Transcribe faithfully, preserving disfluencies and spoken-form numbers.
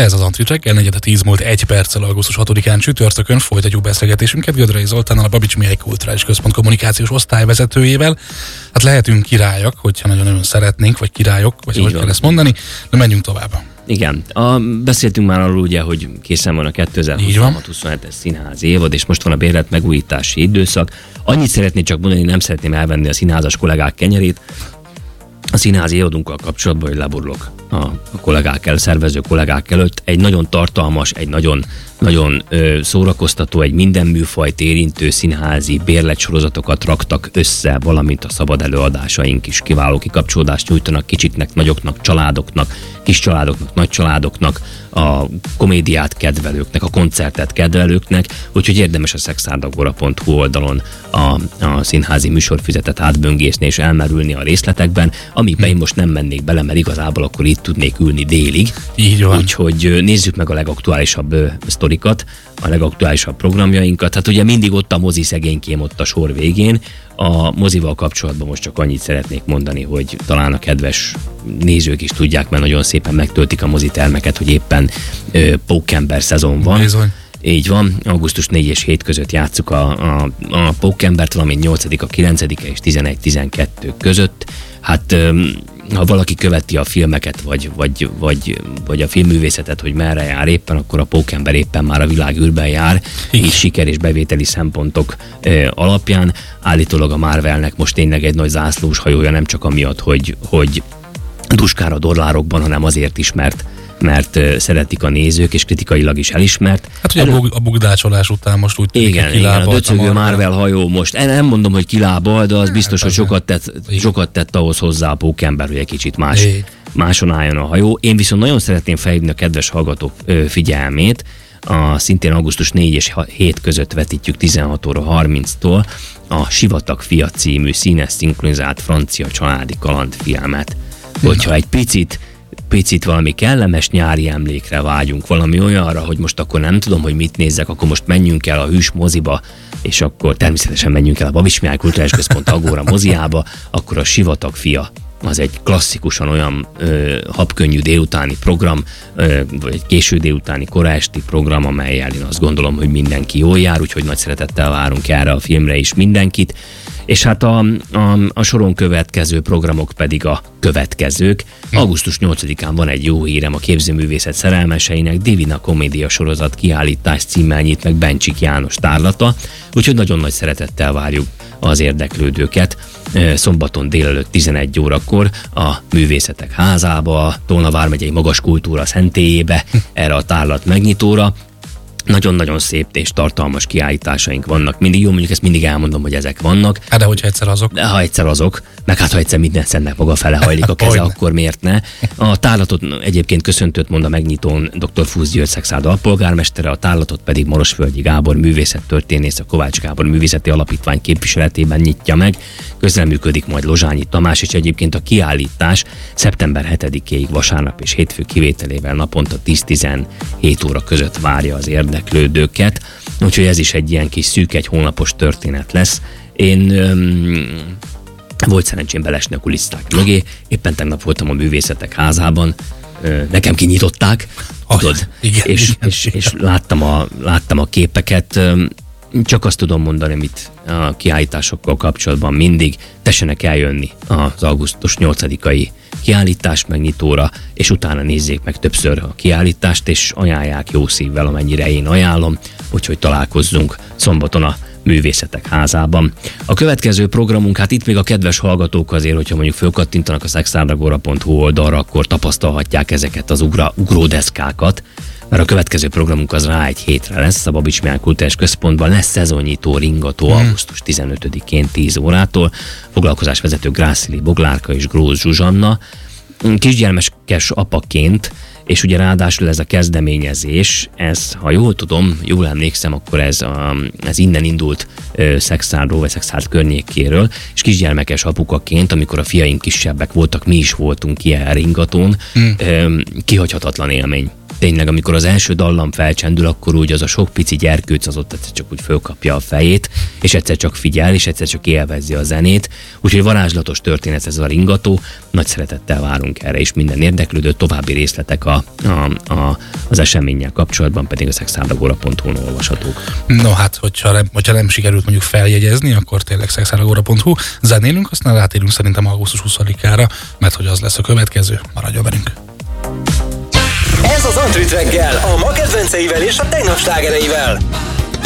Ez az Antricheck, negyed tíz múlt egy perccel augusztus hatodikán csütörtökön folytatjuk beszélgetésünket Gödrei Zoltánnal, a Babits Mihály Kulturális Központ kommunikációs osztályvezetőjével. Hát lehetünk királyak, hogyha nagyon-nagyon szeretnénk, vagy királyok, vagy Így hogy van. kell ezt mondani, de menjünk tovább. Igen, a, beszéltünk már arról ugye, hogy készen van a kétezer-huszonhat huszonhetes színházi évad, és most van a bérlet megújítási időszak. Annyit szeretnék csak mondani, nem szeretném elvenni a színházas kollégák kenyerét. A színházi évadunkkal kapcsolatban, hogy leborulok a, a kollégák el, szervező kollégák előtt. Egy nagyon tartalmas, egy nagyon, nagyon ö, szórakoztató, egy minden műfajt érintő színházi bérletsorozatokat raktak össze, valamint a szabad előadásaink is kiváló kikapcsolódást nyújtanak kicsiknek, nagyoknak, családoknak, kis családoknak, nagy családoknak, a komédiát kedvelőknek, a koncertet kedvelőknek, úgyhogy érdemes a szexárdagora pont hu oldalon a, a színházi műsorfüzetet átböngészni és elmerülni a részletekben, amiben én most nem mennék bele, mert igazából akkor itt tudnék ülni délig. Így van. Úgyhogy nézzük meg a legaktuálisabb ö, sztorikat, a legaktuálisabb programjainkat. Hát ugye mindig ott a mozi szegénykém ott a sor végén. A mozival kapcsolatban most csak annyit szeretnék mondani, hogy talán a kedves nézők is tudják, mert nagyon szépen megtöltik a mozitermeket, hogy éppen ö, Pókember szezon van. Bizony. Így van, augusztus negyedike és hét között játsszuk a, a, a Pókembert, valamint nyolcadika, kilencedike és tizenegy tizenkettő között. Hát ha valaki követi a filmeket, vagy, vagy, vagy, vagy a filmművészetet, hogy merre jár éppen, akkor a Pókember éppen már a világűrben jár, így siker és bevételi szempontok ö, alapján. Állítólag a Marvelnek most tényleg egy nagy zászlós hajója, nem csak amiatt, hogy, hogy duskár a dollárokban, hanem azért is, mert mert uh, szeretik a nézők, és kritikailag is elismert. Hát ugye Elő... a, bug, a bugdácsolás után most úgy tűnik, igen, igen, a döcögő Marvel hajó most, nem mondom, hogy kilábal, de az biztos, hát hogy sokat tett, sokat tett ahhoz hozzá a Pókember, hogy egy kicsit más, máson álljon a hajó. Én viszont nagyon szeretném felhívni a kedves hallgatók ö, figyelmét, a szintén augusztus negyedike és hét között vetítjük tizenhat óra harminctól a Sivatag fia című színes szinkronizált francia családi kalandfilmet. Hogyha egy picit picit valami kellemes nyári emlékre vágyunk, valami olyanra, hogy most akkor nem tudom, hogy mit nézzek, akkor most menjünk el a Hűs moziba, és akkor természetesen menjünk el a Babits Mihály Kulturális Központ Agora moziába, akkor a Sivatag fia az egy klasszikusan olyan ö, habkönnyű délutáni program, ö, vagy egy késő délutáni, koraesti program, amellyel én azt gondolom, hogy mindenki jól jár, úgyhogy nagy szeretettel várunk erre a filmre is mindenkit. És hát a, a, a soron következő programok pedig a következők. augusztus nyolcadikán van egy jó hírem, a képzőművészet szerelmeseinek Divina komédia sorozat kiállítás címmel nyit meg Bencsik János tárlata, úgyhogy nagyon nagy szeretettel várjuk az érdeklődőket. Szombaton délelőtt tizenegy órakor a Művészetek Házába, a Tolna vármegyei Magas Kultúra szentélyébe, erre a tárlat megnyitóra. Nagyon-nagyon szép és tartalmas kiállításaink vannak. Mindig jó, mondjuk ezt mindig elmondom, hogy ezek vannak. Hát de hogyha egyszer azok. De ha egyszer azok, meg hát ha egyszer minden szennek maga fele hajlik a keze, akkor miért ne? A tárlatot egyébként köszöntőt mond a megnyitón dr. Fusz György Szexárd alpolgármestere, a tárlatot pedig Marosvölgyi Gábor művészettörténész, a Kovács Gábor Művészeti Alapítvány képviseletében nyitja meg. Közreműködik majd Lozsányi Tamás, és egyébként a kiállítás szeptember hetedikéig vasárnap és hétfő kivételével naponta tíz-tizenhét óra között várja az érdeklődőket, úgyhogy ez is egy ilyen kis szűk, egy hónapos történet lesz. Én öm, volt szerencsém belesni a kulisszák mögé, éppen tegnap voltam a Művészetek Házában, ö, nekem kinyitották, tudod, igen, és, igen, és, igen. és láttam, a, láttam a képeket, öm, csak azt tudom mondani, amit a kiállításokkal kapcsolatban mindig, tessenek eljönni az augusztus nyolcadikai kiállítás megnyitóra, és utána nézzék meg többször a kiállítást, és ajánlják jó szívvel, amennyire én ajánlom, úgyhogy találkozzunk szombaton a Művészetek Házában. A következő programunk, hát itt még a kedves hallgatók azért, hogyha mondjuk fölkattintanak a szexárdagora pont hu oldalra, akkor tapasztalhatják ezeket az ugra, ugródeszkákat, mert a következő programunk az rá egy hétre lesz, a Babits Mihály Kulturális Központban lesz szezonnyitó ringató hmm. augusztus tizenötödikén tíz órától, foglalkozásvezető Grászili Boglárka és Grósz Zsuzsanna. Kisgyermekes apaként, és ugye ráadásul ez a kezdeményezés, ez, ha jól tudom, jól emlékszem, akkor ez, a, ez innen indult ö, Szexárdról, vagy Szexárd környékéről, és kisgyermekes apukaként, amikor a fiaink kisebbek voltak, mi is voltunk ilyen ringatón, hmm. ö, kihagyhatatlan élmény. tényleg, amikor az első dallam felcsendül, akkor úgy az a sok pici gyerkőc az ott egyszer csak úgy fölkapja a fejét, és egyszer csak figyel, és egyszer csak élvezi a zenét. Úgyhogy varázslatos történet ez a ringató, nagy szeretettel várunk erre, és minden érdeklődő, további részletek a, a, a, az eseménnyel kapcsolatban pedig a szexállagóra pont hu-n olvashatók. No hát, hogyha nem, hogyha nem sikerült mondjuk feljegyezni, akkor tényleg szexállagóra pont hu. Zenélünk, aztán rátérünk szerintem augusztus huszadikára, mert hogy az lesz a következő. Maradjon velünk! Ez az Antrit reggel, a ma kedvenceivel és a tegnap slágereivel.